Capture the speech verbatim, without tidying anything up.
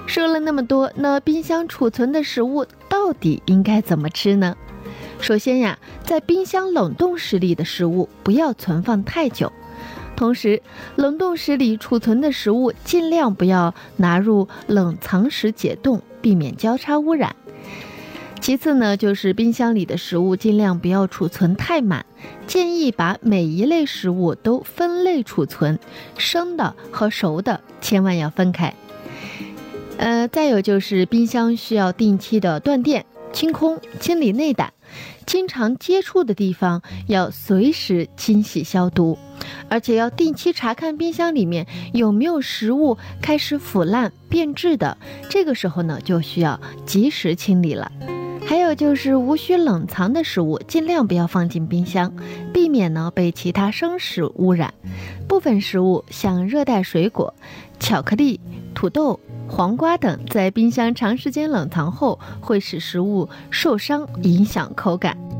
说了那么多，那冰箱储存的食物到底应该怎么吃呢？首先呀，在冰箱冷冻室里的食物不要存放太久，同时冷冻室里储存的食物尽量不要拿入冷藏室解冻，避免交叉污染。其次呢，就是冰箱里的食物尽量不要储存太满，建议把每一类食物都分类储存，生的和熟的千万要分开。呃，再有就是冰箱需要定期的断电、清空、清理内胆，经常接触的地方要随时清洗消毒，而且要定期查看冰箱里面有没有食物开始腐烂变质的，这个时候呢就需要及时清理了。还有就是无需冷藏的食物尽量不要放进冰箱，避免呢被其他生食污染。部分食物像热带水果、巧克力、土豆、黄瓜等，在冰箱长时间冷藏后会使食物受伤，影响口感。